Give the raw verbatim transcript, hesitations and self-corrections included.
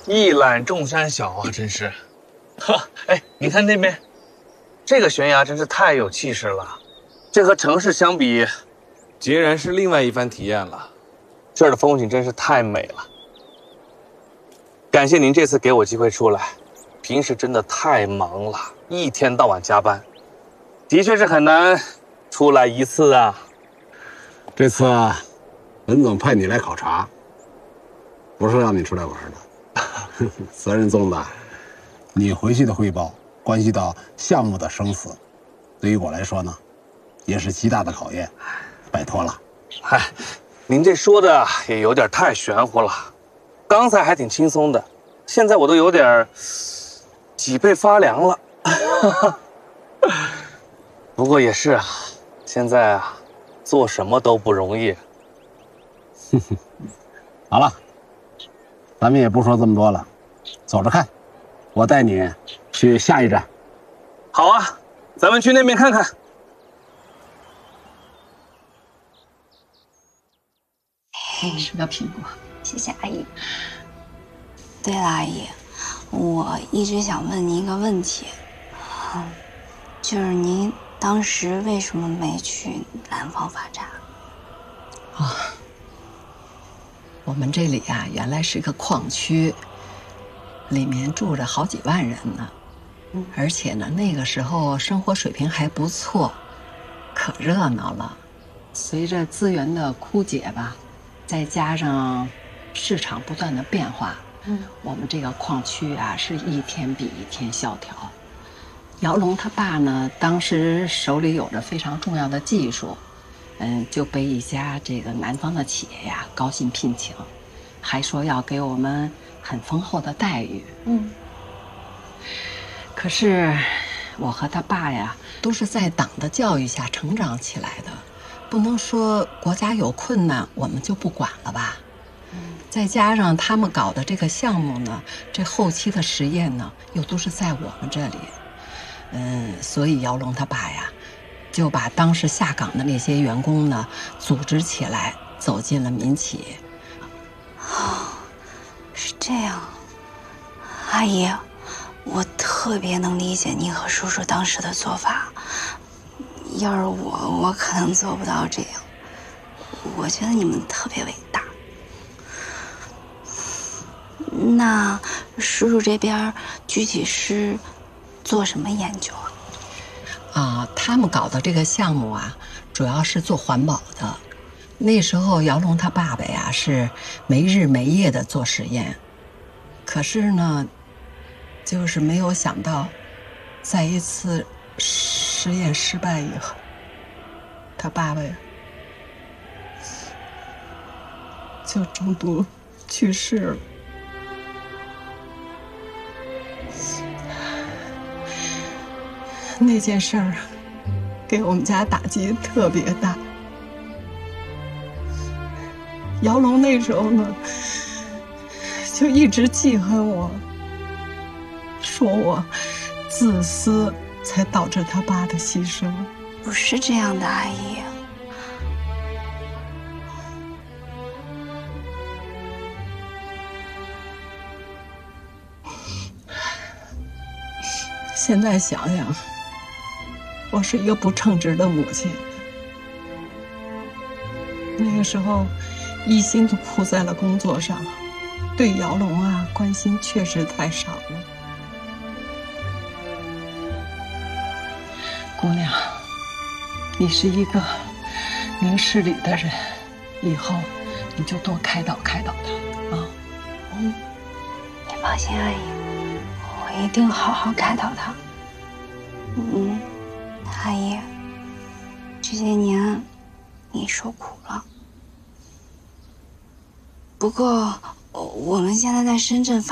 一览众山小啊，真是。哈，哎，你看那边，这个悬崖真是太有气势了。这和城市相比， 截然是另外一番体验了。 这儿的风景真是太美了。感谢您这次给我机会出来，平时真的太忙了，一天到晚加班，的确是很难出来一次啊。 这次啊，文总派你来考察，不是让你出来玩的。责任重大，你回去的汇报关系到项目的生死，对于我来说呢，也是极大的考验。拜托了。 嗨，您这说的也有点太玄乎了。刚才还挺轻松的，现在我都有点脊背发凉了。不过也是啊，现在啊，做什么都不容易。 好了，咱们也不说这么多了，走着看，我带你去下一站。 好啊，咱们去那边看看。 嘿，是个苹果，谢谢阿姨。 对了，阿姨，我一直想问您一个问题，就是您当时为什么没去南方发展？ 啊、哦，我们这里啊，原来是个矿区，里面住着好几万人呢。嗯，而且呢，那个时候生活水平还不错，可热闹了。随着资源的枯竭吧，再加上市场不断的变化，嗯，我们这个矿区啊，是一天比一天萧条。姚龙他爸呢，当时手里有着非常重要的技术，嗯，就被一家这个南方的企业呀高薪聘请，还说要给我们很丰厚的待遇。嗯，可是我和他爸呀，都是在党的教育下成长起来的，不能说国家有困难我们就不管了吧。再加上他们搞的这个项目呢，这后期的实验呢，又都是在我们这里。嗯，所以姚龙他爸呀，就把当时下岗的那些员工呢，组织起来，走进了民企。 哦，是这样，阿姨，我特别能理解您和叔叔当时的做法。要是我，我可能做不到这样。我觉得你们特别伟大。那叔叔这边具体是做什么研究啊？啊，他们搞的这个项目啊，主要是做环保的。那时候姚龙他爸爸呀是没日没夜的做实验，可是呢，就是没有想到，在一次实验失败以后，他爸爸呀就中毒去世了。那件事儿给我们家打击特别大。姚龙那时候呢，就一直记恨我，说我自私，才导致他爸的牺牲。 不是这样的，阿姨。 现在想想，我是一个不称职的母亲。那个时候，一心都扑在了工作上，对姚龙啊关心确实太少了。姑娘，你是一个明事理的人，以后你就多开导开导他啊。 嗯，你放心，阿姨。我一定好好开导他。嗯，阿姨，这些年你受苦了。不过我们现在在深圳发